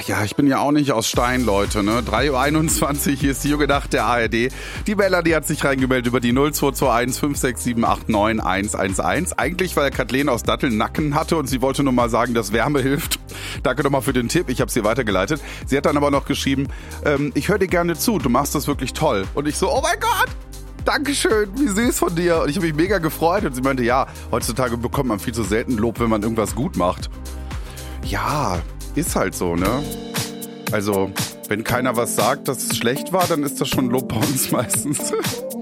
Ja, ich bin ja auch nicht aus Stein, Leute, ne? 3:21 Uhr, hier ist die junge Nacht der ARD. Die Melanie hat sich reingemeldet über die 0221 56789 111. Eigentlich, weil Kathleen aus Datteln Nacken hatte und sie wollte nur mal sagen, dass Wärme hilft. Danke nochmal für den Tipp, ich habe sie weitergeleitet. Sie hat dann aber noch geschrieben, ich höre dir gerne zu, du machst das wirklich toll. Und ich so, oh mein Gott! Dankeschön, wie süß von dir. Und ich habe mich mega gefreut. Und sie meinte, ja, heutzutage bekommt man viel zu selten Lob, wenn man irgendwas gut macht. Ja, ist halt so, ne? Also, wenn keiner was sagt, dass es schlecht war, dann ist das schon Lob bei uns meistens.